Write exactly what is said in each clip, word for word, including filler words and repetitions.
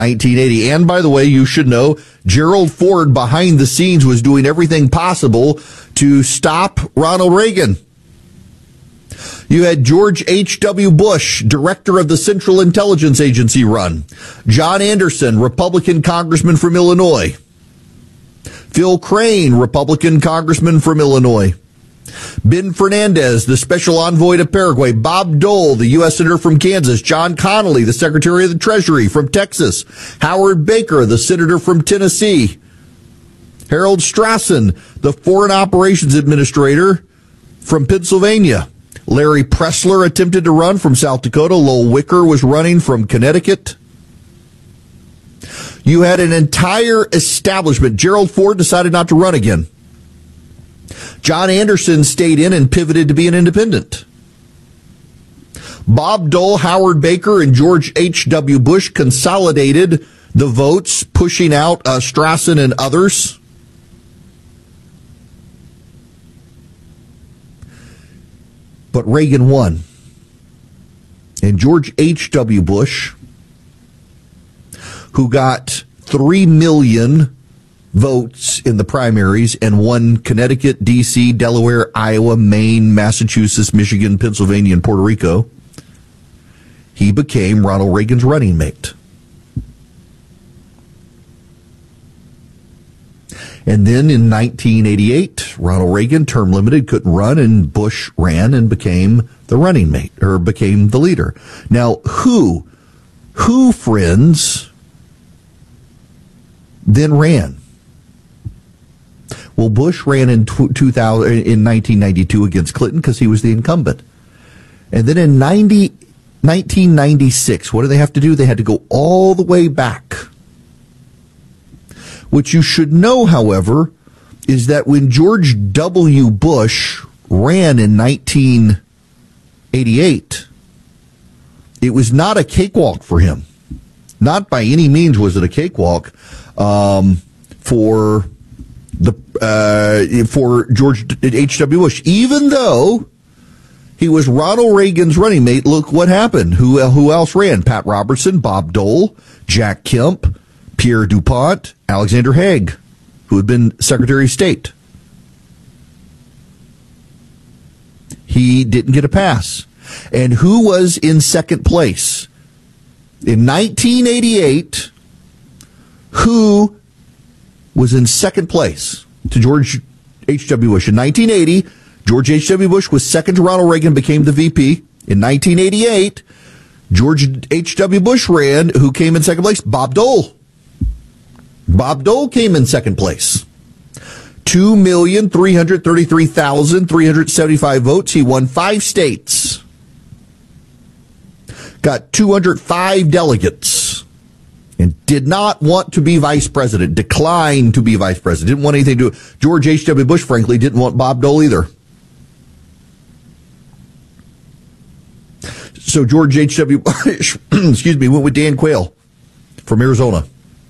nineteen eighty. And by the way, you should know, Gerald Ford behind the scenes was doing everything possible to stop Ronald Reagan. You had George H W. Bush, director of the Central Intelligence Agency, run. John Anderson, Republican congressman from Illinois. Phil Crane, Republican congressman from Illinois. Ben Fernandez, the special envoy to Paraguay. Bob Dole, the U S senator from Kansas. John Connally, the secretary of the Treasury from Texas. Howard Baker, the senator from Tennessee. Harold Strassen, the foreign operations administrator from Pennsylvania. Larry Pressler attempted to run from South Dakota. Lowell Wicker was running from Connecticut. You had an entire establishment. Gerald Ford decided not to run again. John Anderson stayed in and pivoted to be an independent. Bob Dole, Howard Baker, and George H W. Bush consolidated the votes, pushing out uh, Strassen and others. But Reagan won. And George H W. Bush, who got three million votes in the primaries and won Connecticut, D C, Delaware, Iowa, Maine, Massachusetts, Michigan, Pennsylvania, and Puerto Rico, he became Ronald Reagan's running mate. And then in nineteen eighty-eight, Ronald Reagan, term limited, couldn't run, and Bush ran and became the running mate, or became the leader. Now, who, who, friends, then ran? Well, Bush ran in two thousand, in nineteen ninety-two against Clinton because he was the incumbent. And then in nineteen ninety-six, what do they have to do? They had to go all the way back. What you should know, however, is that when George W. Bush ran in nineteen eighty-eight, it was not a cakewalk for him. Not by any means was it a cakewalk um, for the uh, for George H W. Bush. Even though he was Ronald Reagan's running mate, look what happened. Who who else ran? Pat Robertson, Bob Dole, Jack Kemp, Pierre DuPont, Alexander Haig, who had been Secretary of State. He didn't get a pass. And who was in second place? In nineteen eighty-eight, who was in second place to George H W. Bush? In nineteen eighty, George H W. Bush was second to Ronald Reagan, became the V P. In nineteen eighty-eight, George H W. Bush ran. Who came in second place? Bob Dole. Bob Dole came in second place. two million three hundred thirty-three thousand three hundred seventy-five votes. He won five states. Got two hundred five delegates. And did not want to be vice president. Declined to be vice president. Didn't want anything to do. George H W. Bush, frankly, didn't want Bob Dole either. So George H W. Bush, excuse me, went with Dan Quayle from Arizona.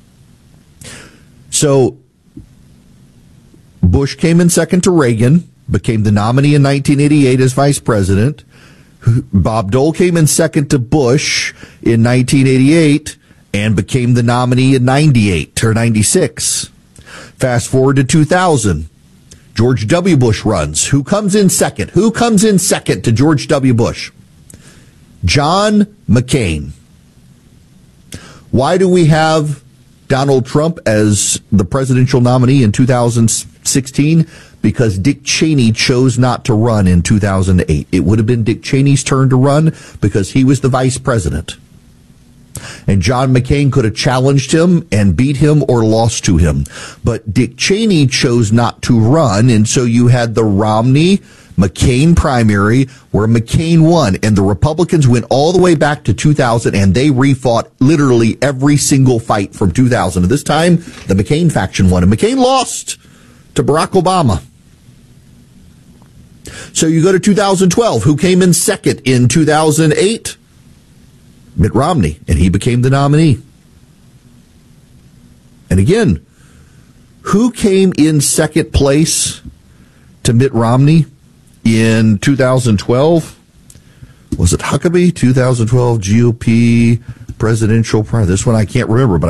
So Bush came in second to Reagan, became the nominee in nineteen eighty-eight as vice president. Bob Dole came in second to Bush in nineteen eighty-eight and became the nominee in ninety-eight or ninety-six. Fast forward to two thousand. George W. Bush runs. Who comes in second? Who comes in second to George W. Bush? John McCain. Why do we have Donald Trump as the presidential nominee in two thousand sixteen? Because Dick Cheney chose not to run in two thousand eight. It would have been Dick Cheney's turn to run because he was the vice president. And John McCain could have challenged him and beat him or lost to him. But Dick Cheney chose not to run, and so you had the Romney-McCain primary where McCain won. And the Republicans went all the way back to two thousand, and they refought literally every single fight from two thousand. And this time, the McCain faction won, and McCain lost to Barack Obama. So you go to two thousand twelve. Who came in second in two thousand eight? Mitt Romney, and he became the nominee. And again, who came in second place to Mitt Romney in two thousand twelve? Was it Huckabee? two thousand twelve G O P presidential primary. This one I can't remember, but